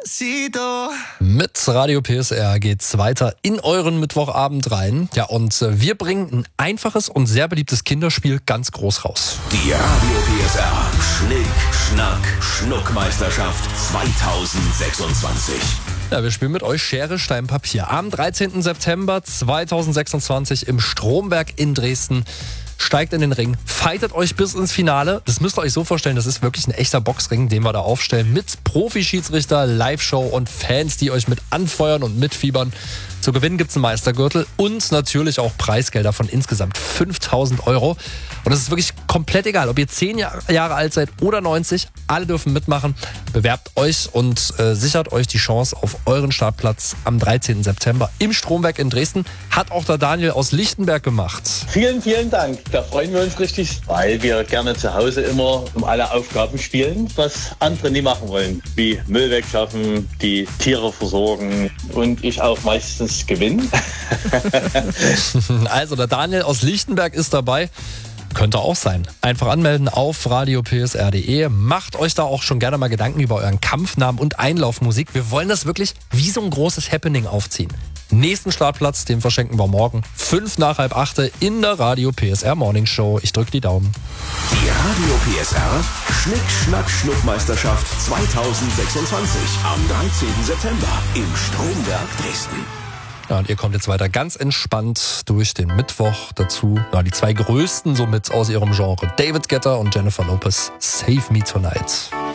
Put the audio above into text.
Mit Radio PSR geht's weiter in euren Mittwochabend rein. Ja, und wir bringen ein einfaches und sehr beliebtes Kinderspiel ganz groß raus. Die Radio PSR Schnick, Schnack, Schnuckmeisterschaft 2026. Ja, wir spielen mit euch Schere, Stein, Papier. Am 13. September 2026 im Stromberg in Dresden. Steigt in den Ring, fightet euch bis ins Finale. Das müsst ihr euch so vorstellen, das ist wirklich ein echter Boxring, den wir da aufstellen. Mit Profi-Schiedsrichter, Live-Show und Fans, die euch mit anfeuern und mitfiebern. Zu gewinnen gibt es einen Meistergürtel und natürlich auch Preisgelder von insgesamt 5.000 €. Und es ist wirklich komplett egal, ob ihr 10 Jahre alt seid oder 90. Alle dürfen mitmachen. Bewerbt euch und sichert euch die Chance auf euren Startplatz am 13. September im Stromberg in Dresden. Hat auch der Daniel aus Lichtenberg gemacht. Vielen, vielen Dank. Da freuen wir uns richtig, weil wir gerne zu Hause immer um alle Aufgaben spielen, was andere nie machen wollen. Wie Müll wegschaffen, die Tiere versorgen und ich auch meistens gewinne. Also der Daniel aus Lichtenberg ist dabei. Könnte auch sein. Einfach anmelden auf radiopsr.de. Macht euch da auch schon gerne mal Gedanken über euren Kampfnamen und Einlaufmusik. Wir wollen das wirklich wie so ein großes Happening aufziehen. Nächsten Startplatz, den verschenken wir morgen. 5 nach halb 8 in der Radio PSR Morning Show. Ich drücke die Daumen. Die Radio PSR Schnick, Schnack, Schnuckmeisterschaft 2026 am 13. September im Stromberg Dresden. Ja, und ihr kommt jetzt weiter ganz entspannt durch den Mittwoch. Dazu die 2 größten somit aus ihrem Genre. David Guetta und Jennifer Lopez. Save Me Tonight.